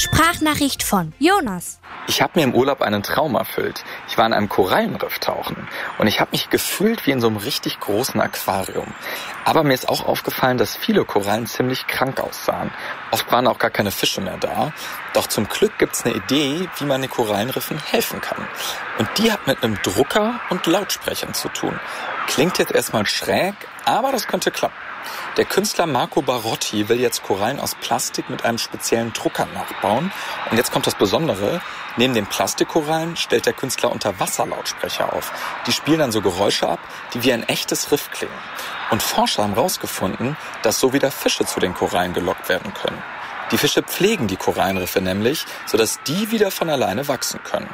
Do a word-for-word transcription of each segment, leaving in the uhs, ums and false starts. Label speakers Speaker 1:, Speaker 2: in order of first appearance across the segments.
Speaker 1: Sprachnachricht von Jonas.
Speaker 2: Ich habe mir im Urlaub einen Traum erfüllt. Ich war in einem Korallenriff tauchen und ich habe mich gefühlt wie in so einem richtig großen Aquarium. Aber mir ist auch aufgefallen, dass viele Korallen ziemlich krank aussahen. Oft waren auch gar keine Fische mehr da. Doch zum Glück gibt's eine Idee, wie man den Korallenriffen helfen kann. Und die hat mit einem Drucker und Lautsprechern zu tun. Klingt jetzt erstmal schräg, aber das könnte klappen. Der Künstler Marco Barotti will jetzt Korallen aus Plastik mit einem speziellen Drucker nachbauen. Und jetzt kommt das Besondere. Neben den Plastikkorallen stellt der Künstler Unterwasserlautsprecher auf. Die spielen dann so Geräusche ab, die wie ein echtes Riff klingen. Und Forscher haben herausgefunden, dass so wieder Fische zu den Korallen gelockt werden können. Die Fische pflegen die Korallenriffe nämlich, sodass die wieder von alleine wachsen können.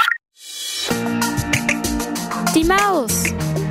Speaker 1: Die Maus.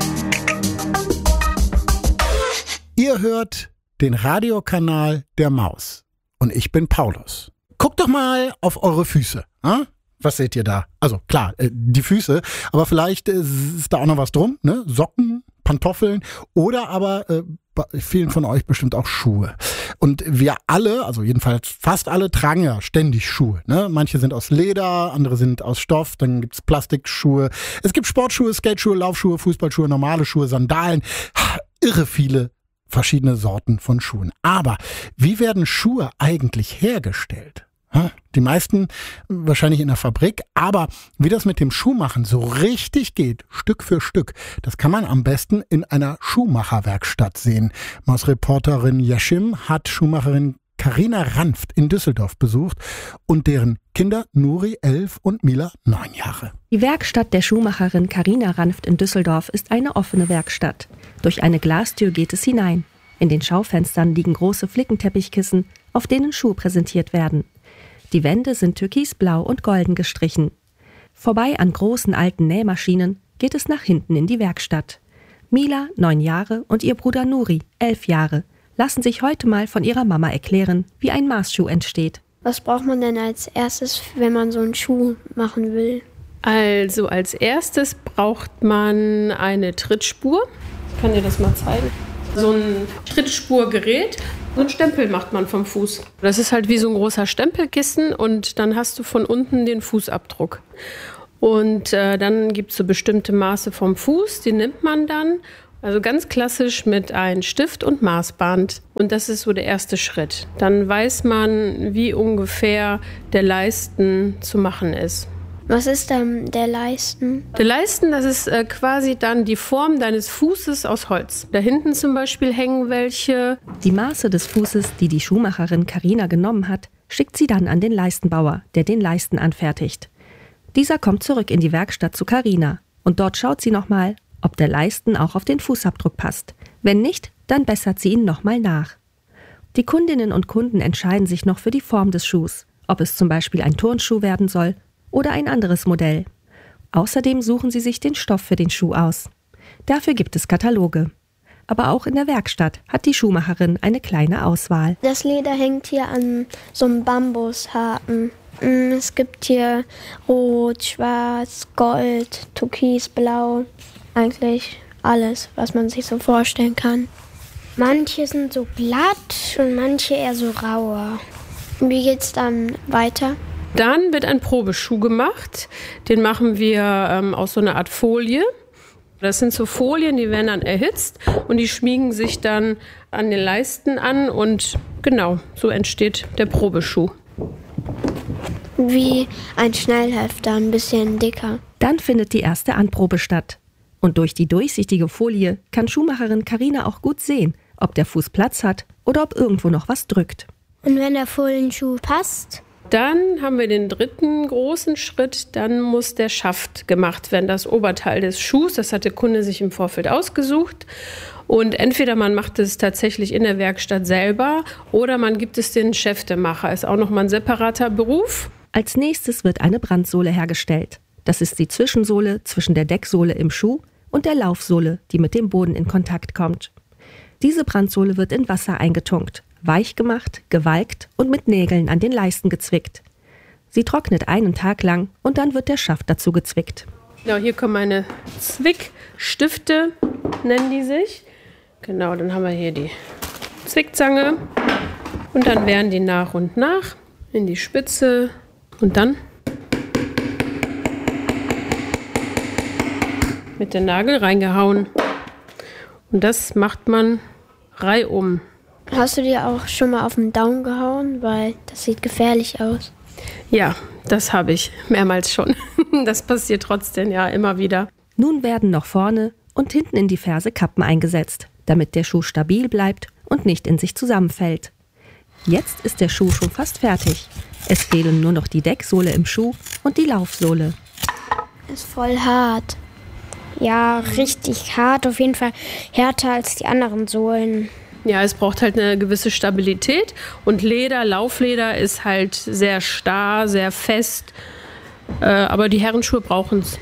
Speaker 3: Ihr hört den Radiokanal der Maus und ich bin Paulus. Guckt doch mal auf eure Füße. Hm? Was seht ihr da? Also klar, äh, die Füße, aber vielleicht äh, ist da auch noch was drum, ne? Socken, Pantoffeln oder aber äh, bei vielen von euch bestimmt auch Schuhe. Und wir alle, also jedenfalls fast alle, tragen ja ständig Schuhe. Ne? Manche sind aus Leder, andere sind aus Stoff, dann gibt's Plastikschuhe. Es gibt Sportschuhe, Skateschuhe, Laufschuhe, Fußballschuhe, normale Schuhe, Sandalen. Ha, irre viele verschiedene Sorten von Schuhen. Aber wie werden Schuhe eigentlich hergestellt? Die meisten wahrscheinlich in der Fabrik, aber wie das mit dem Schuhmachen so richtig geht, Stück für Stück, das kann man am besten in einer Schuhmacherwerkstatt sehen. Mausreporterin Yashim hat Schuhmacherin Carina Ranft in Düsseldorf besucht und deren Kinder Nuri elf und Mila neun Jahre.
Speaker 4: Die Werkstatt der Schuhmacherin Carina Ranft in Düsseldorf ist eine offene Werkstatt. Durch eine Glastür geht es hinein. In den Schaufenstern liegen große Flickenteppichkissen, auf denen Schuhe präsentiert werden. Die Wände sind türkisblau und golden gestrichen. Vorbei an großen alten Nähmaschinen geht es nach hinten in die Werkstatt. Mila, neun Jahre, und ihr Bruder Nuri, elf Jahre, lassen sich heute mal von ihrer Mama erklären, wie ein Maßschuh entsteht.
Speaker 5: Was braucht man denn als erstes, wenn man so einen Schuh machen will?
Speaker 6: Also als erstes braucht man eine Trittspur. Ich kann dir das mal zeigen. So ein Trittspurgerät. So ein Stempel macht man vom Fuß. Das ist halt wie so ein großer Stempelkissen und dann hast du von unten den Fußabdruck. Und äh, dann gibt es so bestimmte Maße vom Fuß, die nimmt man dann. Also ganz klassisch mit einem Stift und Maßband. Und das ist so der erste Schritt. Dann weiß man, wie ungefähr der Leisten zu machen ist.
Speaker 5: Was ist dann der Leisten?
Speaker 6: Der Leisten, das ist äh, quasi dann die Form deines Fußes aus Holz. Da hinten zum Beispiel hängen welche.
Speaker 4: Die Maße des Fußes, die die Schuhmacherin Carina genommen hat, schickt sie dann an den Leistenbauer, der den Leisten anfertigt. Dieser kommt zurück in die Werkstatt zu Carina. Und dort schaut sie nochmal, ob der Leisten auch auf den Fußabdruck passt. Wenn nicht, dann bessert sie ihn nochmal nach. Die Kundinnen und Kunden entscheiden sich noch für die Form des Schuhs, ob es zum Beispiel ein Turnschuh werden soll oder ein anderes Modell. Außerdem suchen sie sich den Stoff für den Schuh aus. Dafür gibt es Kataloge. Aber auch in der Werkstatt hat die Schuhmacherin eine kleine Auswahl.
Speaker 5: Das Leder hängt hier an so einem Bambushaken. Es gibt hier Rot, Schwarz, Gold, Türkisblau. Eigentlich alles, was man sich so vorstellen kann. Manche sind so glatt und manche eher so rauer. Wie geht's dann weiter?
Speaker 6: Dann wird ein Probeschuh gemacht. Den machen wir ähm, aus so einer Art Folie. Das sind so Folien, die werden dann erhitzt und die schmiegen sich dann an den Leisten an und genau, so entsteht der Probeschuh.
Speaker 5: Wie ein Schnellhefter, ein bisschen dicker.
Speaker 4: Dann findet die erste Anprobe statt. Und durch die durchsichtige Folie kann Schuhmacherin Carina auch gut sehen, ob der Fuß Platz hat oder ob irgendwo noch was drückt.
Speaker 5: Und wenn der Folienschuh passt?
Speaker 6: Dann haben wir den dritten großen Schritt, dann muss der Schaft gemacht werden, das Oberteil des Schuhs. Das hat der Kunde sich im Vorfeld ausgesucht. Und entweder man macht es tatsächlich in der Werkstatt selber oder man gibt es den Schäftemacher. Ist auch nochmal ein separater Beruf.
Speaker 4: Als nächstes wird eine Brandsohle hergestellt. Das ist die Zwischensohle zwischen der Decksohle im Schuh und der Laufsohle, die mit dem Boden in Kontakt kommt. Diese Brandsohle wird in Wasser eingetunkt, weich gemacht, gewalkt und mit Nägeln an den Leisten gezwickt. Sie trocknet einen Tag lang und dann wird der Schaft dazu gezwickt.
Speaker 6: Genau, hier kommen meine Zwickstifte, nennen die sich. Genau, dann haben wir hier die Zwickzange und dann werden die nach und nach in die Spitze und dann mit dem Nagel reingehauen. Und das macht man reihum.
Speaker 5: Hast du dir auch schon mal auf den Daumen gehauen? Weil das sieht gefährlich aus.
Speaker 6: Ja, das habe ich mehrmals schon. Das passiert trotzdem ja immer wieder.
Speaker 4: Nun werden noch vorne und hinten in die Ferse Kappen eingesetzt, damit der Schuh stabil bleibt und nicht in sich zusammenfällt. Jetzt ist der Schuh schon fast fertig. Es fehlen nur noch die Decksohle im Schuh und die Laufsohle.
Speaker 5: Ist voll hart.
Speaker 7: Ja, richtig hart. Auf jeden Fall härter als die anderen Sohlen.
Speaker 6: Ja, es braucht halt eine gewisse Stabilität. Und Leder, Laufleder ist halt sehr starr, sehr fest. Äh, aber die Herrenschuhe brauchen es.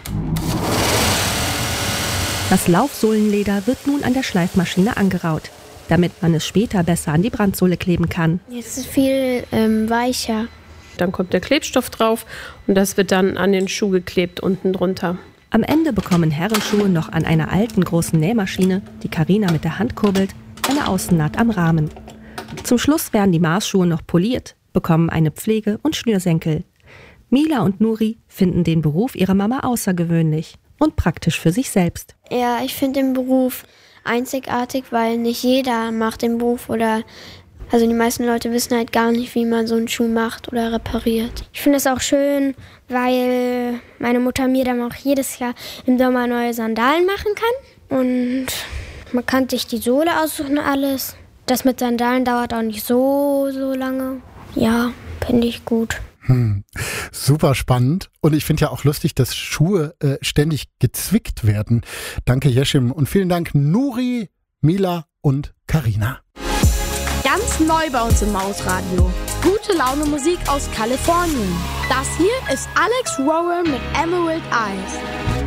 Speaker 4: Das Laufsohlenleder wird nun an der Schleifmaschine angeraut, damit man es später besser an die Brandsohle kleben kann.
Speaker 5: Jetzt ist es viel ähm, weicher.
Speaker 6: Dann kommt der Klebstoff drauf und das wird dann an den Schuh geklebt unten drunter.
Speaker 4: Am Ende bekommen Herrenschuhe noch an einer alten großen Nähmaschine, die Carina mit der Hand kurbelt, eine Außennaht am Rahmen. Zum Schluss werden die Maßschuhe noch poliert, bekommen eine Pflege und Schnürsenkel. Mila und Nuri finden den Beruf ihrer Mama außergewöhnlich und praktisch für sich selbst.
Speaker 5: Ja, ich finde den Beruf einzigartig, weil nicht jeder macht den Beruf oder also die meisten Leute wissen halt gar nicht, wie man so einen Schuh macht oder repariert.
Speaker 7: Ich finde es auch schön, weil meine Mutter mir dann auch jedes Jahr im Sommer neue Sandalen machen kann. Und man kann sich die Sohle aussuchen und alles. Das mit Sandalen dauert auch nicht so, so lange. Ja, finde ich gut.
Speaker 3: Hm. Super spannend. Und ich finde ja auch lustig, dass Schuhe äh, ständig gezwickt werden. Danke, Jeschim. Und vielen Dank, Nuri, Mila und Carina.
Speaker 1: Ganz neu bei uns im Mausradio. Gute Laune Musik aus Kalifornien. Das hier ist Alex Rower mit Emerald Eyes.